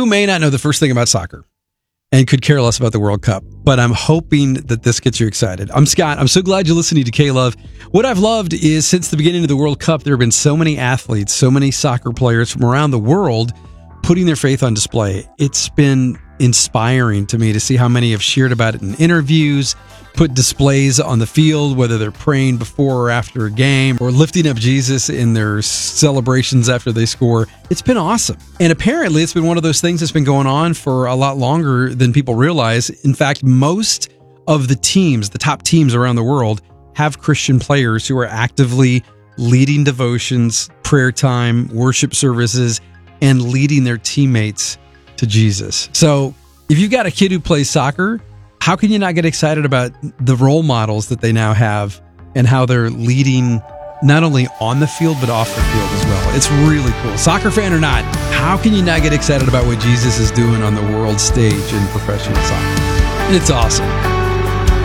You may not know the first thing about soccer and could care less about the World Cup, but I'm hoping that this gets you excited. I'm Scott. I'm so glad you're listening to K-Love. What I've loved is since the beginning of the World Cup, there have been so many athletes, so many soccer players from around the world putting their faith on display. It's been inspiring to me to see how many have shared about it in interviews, put displays on the field, whether they're praying before or after a game or lifting up Jesus in their celebrations after they score. It's been awesome. And apparently it's been one of those things that's been going on for a lot longer than people realize. In fact, most of the teams, the top teams around the world, have Christian players who are actively leading devotions, prayer time, worship services, and leading their teammates to Jesus. So if you've got a kid who plays soccer, how can you not get excited about the role models that they now have and how they're leading not only on the field, but off the field as well? It's really cool. Soccer fan or not, how can you not get excited about what Jesus is doing on the world stage in professional soccer? It's awesome.